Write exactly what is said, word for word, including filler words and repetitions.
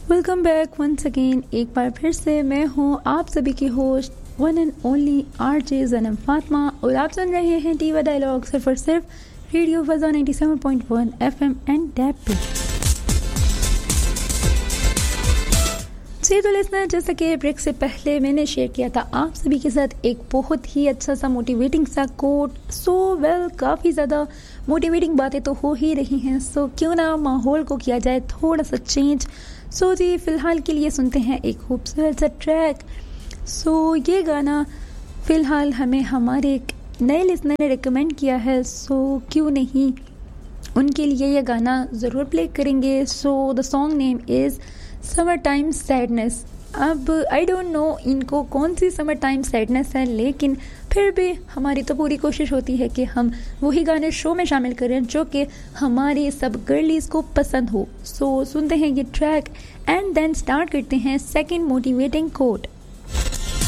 Welcome back once again. एक बार फिर से मैं हूँ आप सभी की host one and only R J ज़नम Fatima और आप सुन रहे हैं टीवा डायलॉग सिर्फ और सिर्फ radio फजा ninety seven point one FM and dab पे। जी तो लिसनर, जैसा कि ब्रेक से पहले मैंने शेयर किया था आप सभी के साथ एक बहुत ही अच्छा सा मोटिवेटिंग सा कोट। सो वेल काफ़ी ज़्यादा मोटिवेटिंग बातें तो हो ही रही हैं, सो so, क्यों ना माहौल को किया जाए थोड़ा सा चेंज। सो so, जी फ़िलहाल के लिए सुनते हैं एक खूबसूरत सा ट्रैक। सो so, ये गाना फ़िलहाल हमें हमारे एक नए लिसनर ने रिकमेंड किया है, सो so, क्यों नहीं उनके लिए ये गाना ज़रूर प्ले करेंगे। So the song name is summer time sadness. अब आई डोंट नो इनको कौन सी समर टाइम सैडनेस है, लेकिन फिर भी हमारी तो पूरी कोशिश होती है कि हम वही गाने शो में शामिल करें जो कि हमारी सब गर्लीज़ को पसंद हो। सो so, सुनते हैं ये ट्रैक एंड देन स्टार्ट करते हैं सेकंड मोटिवेटिंग कोट।